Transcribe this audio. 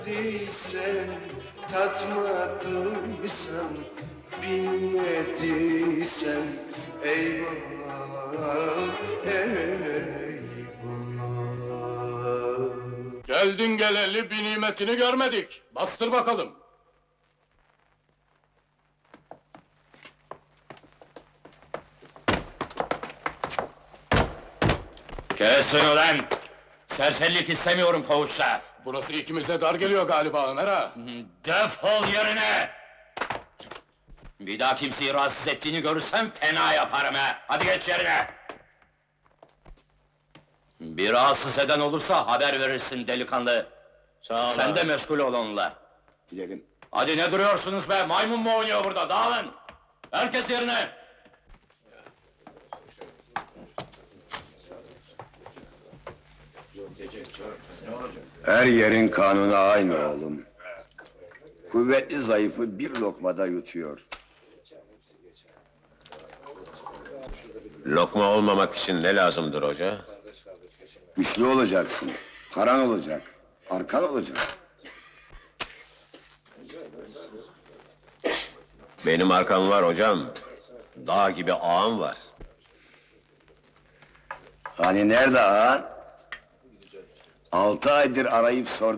Bilmediysen, tatmadıysan, bilmediysen eyvah, eyvallah. Geldin geleli bir nimetini görmedik. Bastır bakalım. Kesin ulan! Serserilik istemiyorum koğuşta! Burası ikimize dar geliyor galiba Ömer ağa. Defol yerine! Bir daha kimseyi rahatsız ettiğini görürsem fena yaparım ha! Hadi geç yerine! Bir rahatsız eden olursa haber verirsin delikanlı. Sağ ol Sen abi. de meşgul ol onunla. Gidelim. Hadi ne duruyorsunuz be? Maymun mu oynuyor burada? Dağılın! Herkes yerine! Her yerin kanunu aynı oğlum. Kuvvetli zayıfı bir lokmada yutuyor. Lokma olmamak için ne lazımdır hoca? Güçlü olacaksın. Paran olacak. Arkan olacak. Benim arkam var hocam. Dağ gibi ağam var. Hani nerede ağan? 6 aydır arayıp sordum.